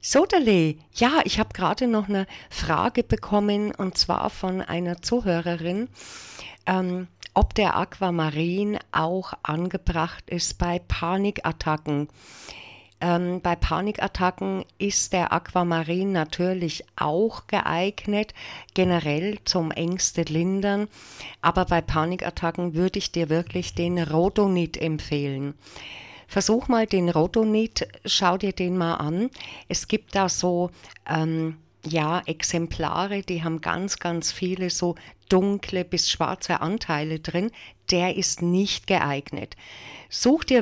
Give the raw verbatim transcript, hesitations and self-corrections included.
Soderle, ja, ich habe gerade noch eine Frage bekommen und zwar von einer Zuhörerin, ähm, ob der Aquamarin auch angebracht ist bei Panikattacken. Ähm, bei Panikattacken ist der Aquamarin natürlich auch geeignet, generell zum Ängste lindern, aber bei Panikattacken würde ich dir wirklich den Rhodonit empfehlen. Versuch mal den Rhodonit, schau dir den mal an. Es gibt da so, ähm, ja, Exemplare, die haben ganz, ganz viele so dunkle bis schwarze Anteile drin. Der ist nicht geeignet. Such dir